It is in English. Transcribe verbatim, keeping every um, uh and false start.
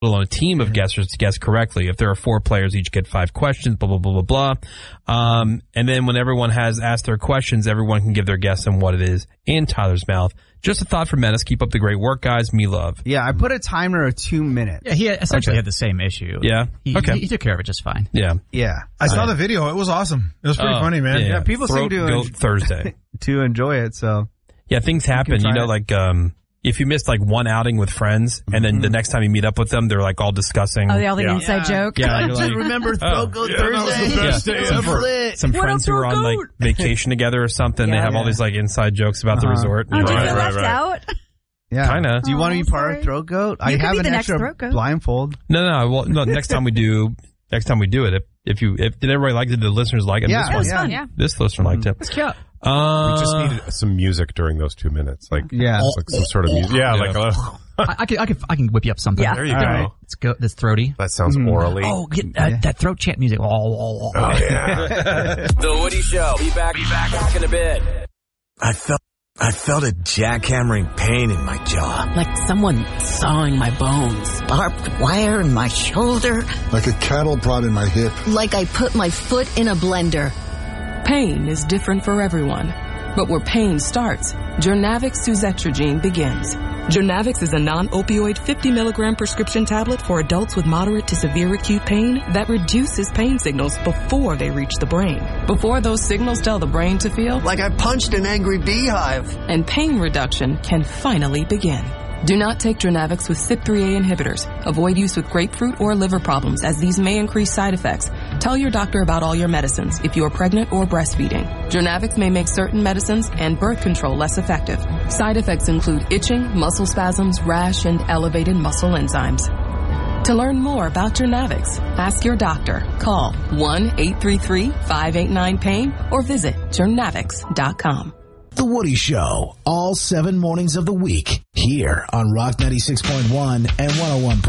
on a team of guessers to guess correctly. If there are four players, each get five questions, blah, blah, blah, blah, blah. Um, and then when everyone has asked their questions, everyone can give their guess on what it is in Tyler's mouth. Just a thought from Menace. Keep up the great work, guys. Me love. Yeah, I put a timer of two minutes. Yeah, he essentially Okay. had the same issue. Yeah? He, Okay. He, he took care of it just fine. Yeah. Yeah. I saw the video. It was awesome. It was pretty Oh, funny, man. Yeah, Yeah, people seem Throat to Goat enjoy- Thursday. to enjoy it, so. Yeah, things happen. try You know, it. like, um, if you missed like one outing with friends and then the next time you meet up with them, they're like all discussing. Oh, they all the Yeah. inside joke. Yeah, you're like, remember oh, Goat yeah, that was the best day some, ever. fr- some What friends up, who were on like Goat? vacation together or something. Yeah, they have all yeah. these like inside jokes about the Uh-huh. resort. Oh, And do you you're feel like, right, left right. out? Yeah. Kinda. Do you want to Oh, be part sorry. of Throat Goat? I You could have be an the next extra Throat Goat. blindfold. no, no, well, no. Next time we do, next time we do it, if, if you, if did everybody like it? Did the listeners like it? Yeah, this It one, was yeah. fun, yeah. this listener liked it. It's cute. Uh, We just needed some music during those two minutes, like Yeah. like some sort of music. Yeah, Yeah. like a, I, I, can, I, can, I can whip you up something. Yeah. there you All go. right. Let's go. That's throaty. That sounds orally. Oh, get uh, Yeah. that throat chant music. Oh, oh, oh. Oh, yeah. The Woody Show. Be back, be back, back in a bit. I felt I felt a jackhammering pain in my jaw. Like someone sawing my bones. Barbed wire in my shoulder. Like a cattle prod in my hip. Like I put my foot in a blender. Pain is different for everyone. But where pain starts, Jurnavix suzetrigine begins. Jurnavix is a non-opioid fifty milligram prescription tablet for adults with moderate to severe acute pain that reduces pain signals before they reach the brain. Before those signals tell the brain to feel, Like I punched an angry beehive. and pain reduction can finally begin. Do not take Jurnavix with C Y P three A inhibitors. Avoid use with grapefruit or liver problems, as these may increase side effects. Tell your doctor about all your medicines if you are pregnant or breastfeeding. Jurnavix may make certain medicines and birth control less effective. Side effects include itching, muscle spasms, rash, and elevated muscle enzymes. To learn more about Jurnavix, ask your doctor. Call one eight three three, five eight nine, pain or visit jurnavix dot com. The Woody Show, all seven mornings of the week, here on Rock ninety-six point one and one oh one point